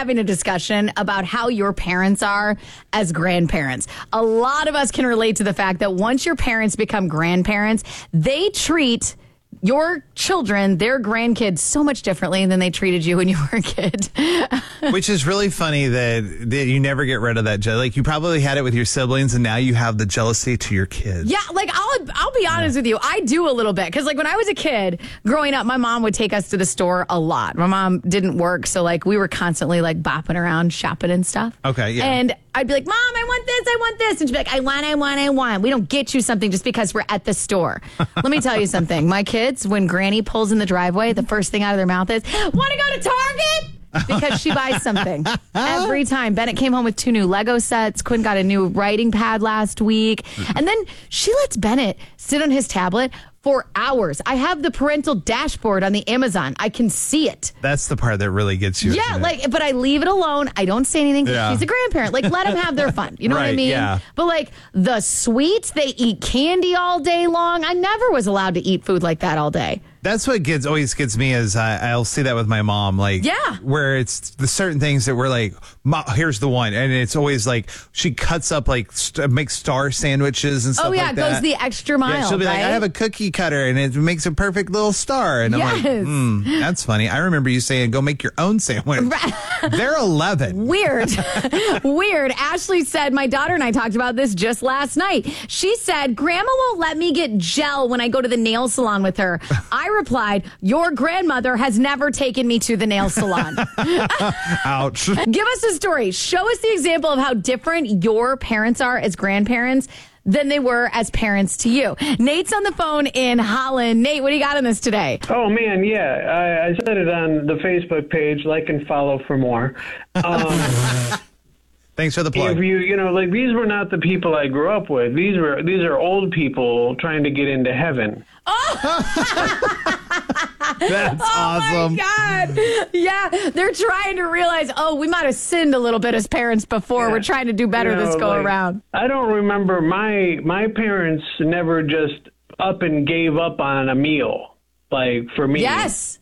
having a discussion about how your parents are as grandparents. A lot of us can relate to the fact that once your parents become grandparents, they treat your children, their grandkids, so much differently than they treated you when you were a kid. Which is really funny that you never get rid of that. Like, you probably had it with your siblings, and now you have the jealousy to your kids. Yeah, like, I'll be honest with you. I do a little bit. Because, like, when I was a kid, growing up, my mom would take us to the store a lot. My mom didn't work, so, like, we were constantly, like, bopping around shopping and stuff. Okay, yeah. And I'd be like, Mom, I want this, I want this. And she'd be like, I want. We don't get you something just because we're at the store. Let me tell you something. My kids, when Granny pulls in the driveway, the first thing out of their mouth is, want to go to Target? Because she buys something every time. Bennett came home with 2 new Lego sets. Quinn got a new writing pad last week. And then she lets Bennett sit on his tablet for hours. I have the parental dashboard on the Amazon. I can see it. That's the part that really gets you. Yeah, like, but I leave it alone. I don't say anything because she's a grandparent. Like, let them have their fun. You know what I mean? Yeah. But, like, the sweets, they eat candy all day long. I never was allowed to eat food like that all day. That's what always gets me is I'll see that with my mom, like, where it's the certain things that we're like, here's the one. And it's always like, she cuts up, like, makes star sandwiches and stuff like that. Goes the extra mile. Yeah, she'll be like, I have a cookie cutter and it makes a perfect little star. And I'm like, that's funny. I remember you saying, go make your own sandwich. They're 11. Weird. Ashley said, my daughter and I talked about this just last night. She said, Grandma won't let me get gel when I go to the nail salon with her. I replied, your grandmother has never taken me to the nail salon. Ouch. Give us a story. Show us the example of how different your parents are as grandparents than they were as parents to you. Nate's on the phone in Holland. Nate, what do you got on this today? Oh, man, yeah. I said it on the Facebook page, like and follow for more. Thanks for the plug. If like, these were not the people I grew up with. These are old people trying to get into heaven. Oh! That's awesome. Oh, my God. Yeah, they're trying to realize, we might have sinned a little bit as parents before. Yeah. We're trying to do better this go around. I don't remember my parents never just up and gave up on a meal. Like, for me. Yes.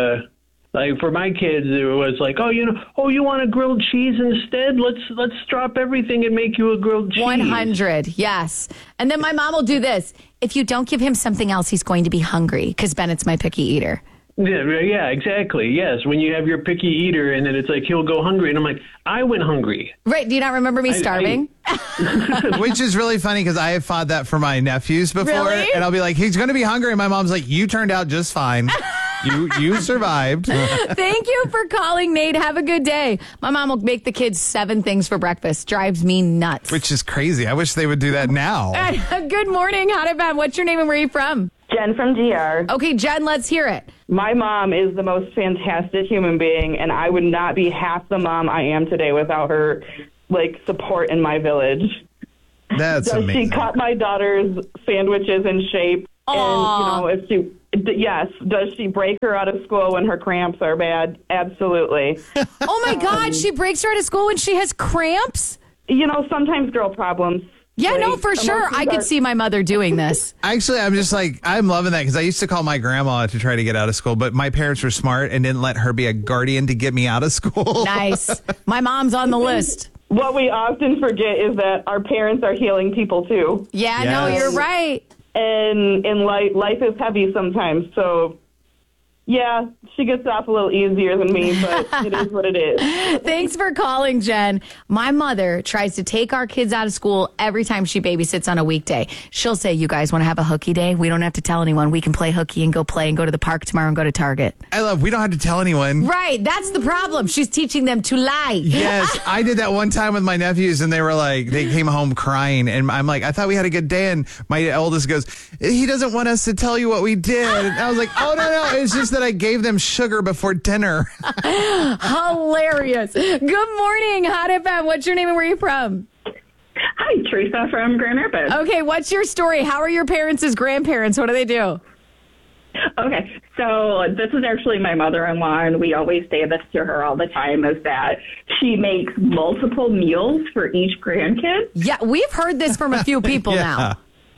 Like, for my kids, it was like, you want a grilled cheese instead? Let's drop everything and make you a grilled cheese. 100, yes. And then my mom will do this. If you don't give him something else, he's going to be hungry, because Bennett's my picky eater. Yeah, exactly. Yes, when you have your picky eater and then it's like, he'll go hungry. And I'm like, I went hungry. Right. Do you not remember me starving? Which is really funny because I have fought that for my nephews before. Really? And I'll be like, he's going to be hungry. And my mom's like, you turned out just fine. You survived. Thank you for calling, Nate. Have a good day. My mom will make the kids 7 things for breakfast. Drives me nuts. Which is crazy. I wish they would do that now. Good morning, Hot FM. What's your name and where are you from? Jen from DR. Okay, Jen, let's hear it. My mom is the most fantastic human being, and I would not be half the mom I am today without her, like, support in my village. That's amazing. She cut my daughter's sandwiches in shape. Aww. And, does she break her out of school when her cramps are bad? Absolutely. Oh, my God, she breaks her out of school when she has cramps? Sometimes girl problems. Yeah, no, for sure. I could see my mother doing this. Actually, I'm just like, I'm loving that because I used to call my grandma to try to get out of school, but my parents were smart and didn't let her be a guardian to get me out of school. Nice. My mom's on the list. What we often forget is that our parents are healing people, too. Yeah, no, you're right. And life is heavy sometimes, so... Yeah, she gets off a little easier than me, but it is what it is. Thanks for calling, Jen. My mother tries to take our kids out of school every time she babysits on a weekday. She'll say, you guys want to have a hooky day? We don't have to tell anyone. We can play hooky and go play and go to the park tomorrow and go to Target. We don't have to tell anyone. Right. That's the problem. She's teaching them to lie. Yes. I did that one time with my nephews and they were like, they came home crying. And I'm like, I thought we had a good day. And my oldest goes, he doesn't want us to tell you what we did. And I was like, oh, no. It's just that I gave them sugar before dinner. Hilarious. Good morning, Hot FM. What's your name and where are you from? Hi, Teresa from Grand Rapids. Okay, what's your story? How are your parents as grandparents? What do they do? Okay, so this is actually my mother-in-law, and we always say this to her all the time, is that she makes multiple meals for each grandkid. Yeah, we've heard this from a few people now.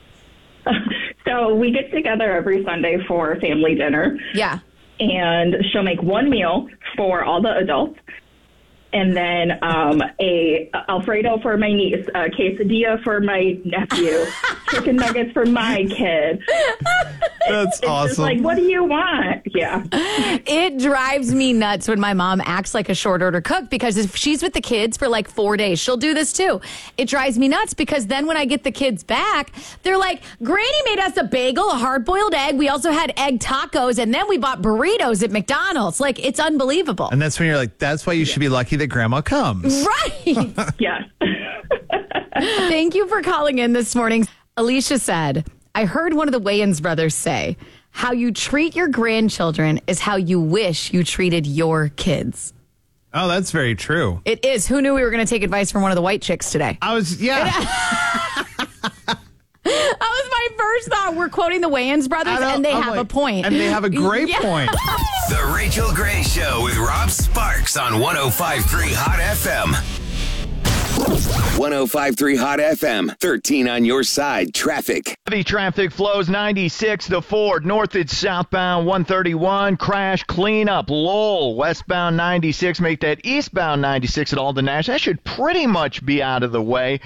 So we get together every Sunday for family dinner. Yeah. And she'll make one meal for all the adults. and then a Alfredo for my niece, a quesadilla for my nephew, chicken nuggets for my kid. That's awesome. Just like, what do you want? Yeah. It drives me nuts when my mom acts like a short order cook, because if she's with the kids for like 4 days, she'll do this too. It drives me nuts because then when I get the kids back, they're like, Granny made us a bagel, a hard-boiled egg. We also had egg tacos, and then we bought burritos at McDonald's. Like, it's unbelievable. And that's when you're like, that's why you should be lucky that grandma comes. Right. Yeah. Thank you for calling in this morning. Alicia said, I heard one of the Wayans brothers say, how you treat your grandchildren is how you wish you treated your kids. Oh, that's very true. It is. Who knew we were going to take advice from one of the white chicks today? I was, yeah. That was my first thought. We're quoting the Wayans brothers, and they have a point. And they have a great point. The Rachel Gray Show with Rob Sparks on 105.3 Hot FM. 105.3 Hot FM, 13 on your side. Traffic. Heavy traffic flows 96 to Ford, north and southbound 131. Crash cleanup. Lowell, westbound 96. Make that eastbound 96 at Alden Nash. That should pretty much be out of the way,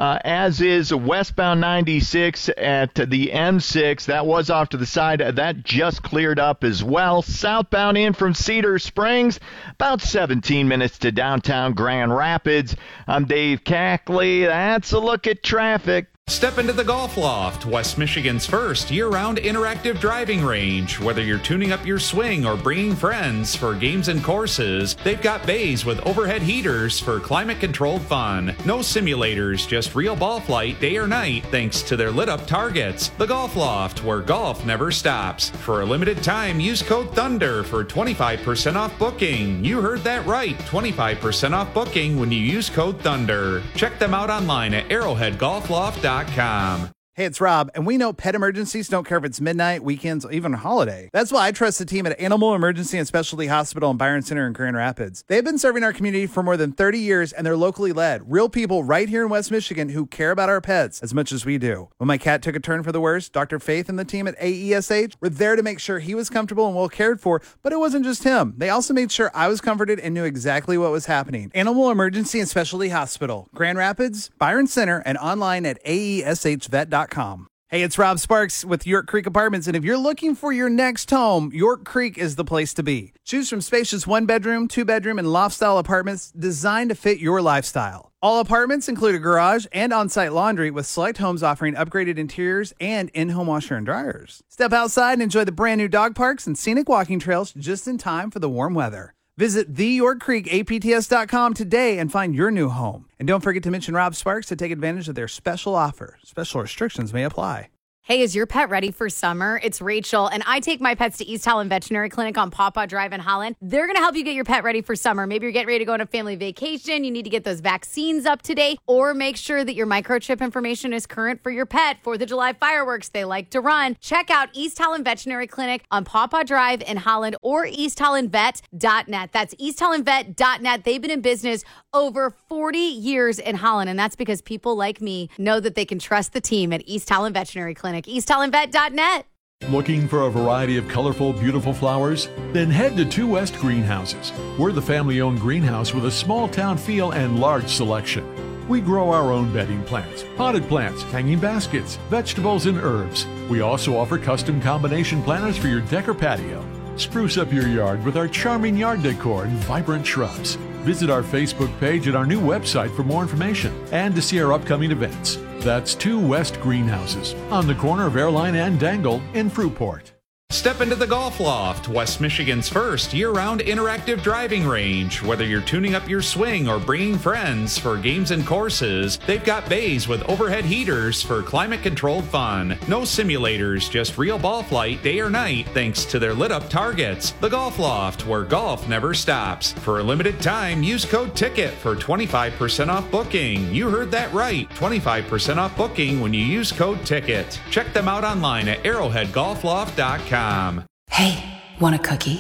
as is westbound 96 at the M6. That was off to the side. That just cleared up as well. Southbound in from Cedar Springs, about 17 minutes to downtown Grand Rapids. I'm Dave Cackley. That's a look at traffic. Step into the Golf Loft, West Michigan's first year-round interactive driving range. Whether you're tuning up your swing or bringing friends for games and courses, they've got bays with overhead heaters for climate-controlled fun. No simulators, just real ball flight day or night thanks to their lit-up targets. The Golf Loft, where golf never stops. For a limited time, use code THUNDER for 25% off booking. You heard that right, 25% off booking when you use code THUNDER. Check them out online at arrowheadgolfloft.com. Hey, it's Rob, and we know pet emergencies don't care if it's midnight, weekends, or even a holiday. That's why I trust the team at Animal Emergency and Specialty Hospital in Byron Center in Grand Rapids. They've been serving our community for more than 30 years, and they're locally led. Real people right here in West Michigan who care about our pets as much as we do. When my cat took a turn for the worse, Dr. Faith and the team at AESH were there to make sure he was comfortable and well cared for, but it wasn't just him. They also made sure I was comforted and knew exactly what was happening. Animal Emergency and Specialty Hospital, Grand Rapids, Byron Center, and online at aeshvet.com. Hey, it's Rob Sparks with York Creek Apartments, and if you're looking for your next home, York Creek is the place to be. Choose from spacious 1-bedroom, 2-bedroom, and loft-style apartments designed to fit your lifestyle. All apartments include a garage and on-site laundry, with select homes offering upgraded interiors and in-home washer and dryers. Step outside and enjoy the brand-new dog parks and scenic walking trails just in time for the warm weather. Visit theyorkcreekapts.com today and find your new home. And don't forget to mention Rob Sparks to take advantage of their special offer. Special restrictions may apply. Hey, is your pet ready for summer? It's Rachel, and I take my pets to East Holland Veterinary Clinic on Pawpaw Drive in Holland. They're going to help you get your pet ready for summer. Maybe you're getting ready to go on a family vacation. You need to get those vaccines up to date, or make sure that your microchip information is current for your pet for the July fireworks they like to run. Check out East Holland Veterinary Clinic on Pawpaw Drive in Holland, or easthollandvet.net. That's easthollandvet.net. They've been in business over 40 years in Holland, and that's because people like me know that they can trust the team at East Holland Veterinary Clinic. easthollandvet.net. Looking for a variety of colorful, beautiful flowers? Then head to 2 West Greenhouses. We're the family-owned greenhouse with a small-town feel and large selection. We grow our own bedding plants, potted plants, hanging baskets, vegetables, and herbs. We also offer custom combination planters for your deck or patio. Spruce up your yard with our charming yard decor and vibrant shrubs. Visit our Facebook page and our new website for more information and to see our upcoming events. That's 2 West Greenhouses on the corner of Airline and Dangle in Fruitport. Step into the Golf Loft, West Michigan's first year-round interactive driving range. Whether you're tuning up your swing or bringing friends for games and courses, they've got bays with overhead heaters for climate-controlled fun. No simulators, just real ball flight day or night thanks to their lit-up targets. The Golf Loft, where golf never stops. For a limited time, use code TICKET for 25% off booking. You heard that right, 25% off booking when you use code TICKET. Check them out online at arrowheadgolfloft.com. Hey, want a cookie?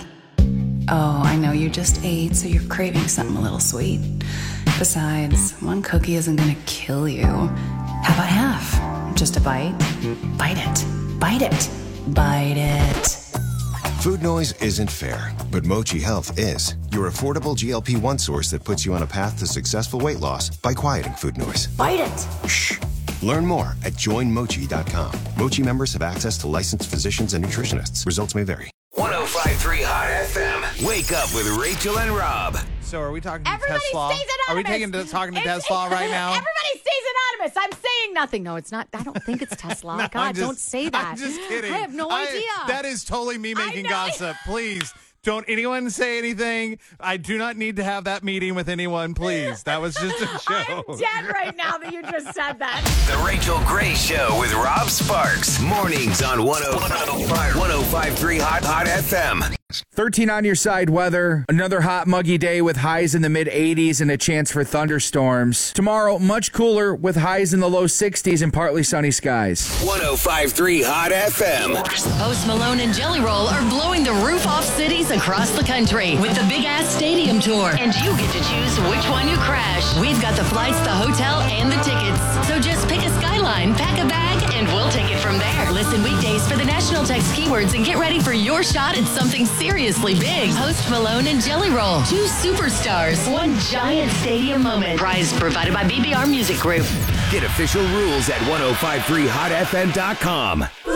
Oh, I know you just ate, so you're craving something a little sweet. Besides, one cookie isn't gonna kill you. How about half? Just a bite? Bite it. Bite it. Bite it. Food noise isn't fair. But Mochi Health is your affordable GLP-1 source that puts you on a path to successful weight loss by quieting food noise. Bite it! Shh. Learn more at joinmochi.com. Mochi members have access to licensed physicians and nutritionists. Results may vary. 105.3 Hot FM. Wake up with Rachel and Rob. So are we talking to Everybody Tesla? stays anonymous. Are we talking to Tesla right now? Everybody stays anonymous. I'm saying nothing. No, it's not. I don't think it's Tesla. No, God, don't say that. I'm just kidding. I have no idea. That is totally me making gossip. Please. Don't anyone say anything. I do not need to have that meeting with anyone, please. That was just a joke. I'm dead right now that you just said that. The Rachel Gray Show with Rob Sparks. Mornings on 105.3 Hot FM. 13 on your side weather. Another hot, muggy day with highs in the mid-80s and a chance for thunderstorms. Tomorrow, much cooler with highs in the low 60s and partly sunny skies. 105.3 Hot FM. Post Malone and Jelly Roll are blowing the roof off cities across the country with the Big Ass Stadium Tour. And you get to choose which one you crash. We've got the flights, the hotel, and the tickets. So just pick a skyline, pack a bag, and we'll take it from there. Listen weekdays for the national text keywords and get ready for your shot at something seriously big. Post Malone and Jelly Roll. 2 superstars. 1 giant stadium moment. Prize provided by BBR Music Group. Get official rules at 105.3hotfm.com.